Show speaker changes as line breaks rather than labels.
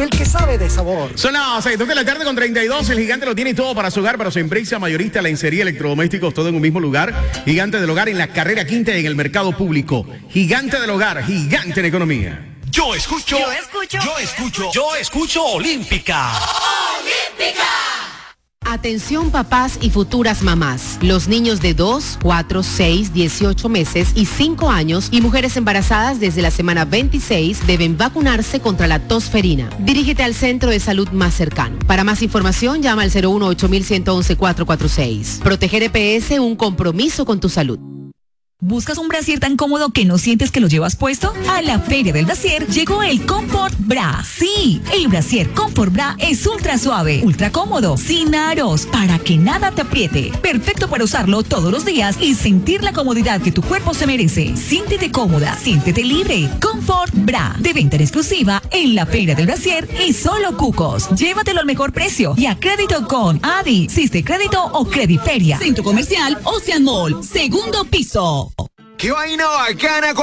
del que sabe de sabor.
Son las 6 de la tarde con 32. El Gigante lo tiene todo para su hogar, pero se empresa mayorista, lencería, electrodomésticos, todo en un mismo lugar. Gigante del Hogar en la carrera quinta y en el mercado público. Gigante del Hogar, gigante en economía.
Yo escucho Olímpica.
¡Olímpica!
Atención papás y futuras mamás. Los niños de 2, 4, 6, 18 meses y 5 años y mujeres embarazadas desde la semana 26 deben vacunarse contra la tosferina. Dirígete al centro de salud más cercano. Para más información llama al 018-111-446. Proteger EPS, un compromiso con tu salud.
¿Buscas un brasier tan cómodo que no sientes que lo llevas puesto? A la Feria del Brasier llegó el Comfort Bra. Sí, el brasier Comfort Bra es ultra suave, ultra cómodo, sin aros, para que nada te apriete. Perfecto para usarlo todos los días y sentir la comodidad que tu cuerpo se merece. Siéntete cómoda, siéntete libre. Comfort Bra, de venta en exclusiva en la Feria del Brasier y solo Cucos. Llévatelo al mejor precio y a crédito con Adi, Siste Crédito o Crediferia.
Centro Comercial Ocean Mall, segundo piso.
¡Qué vaina bacana!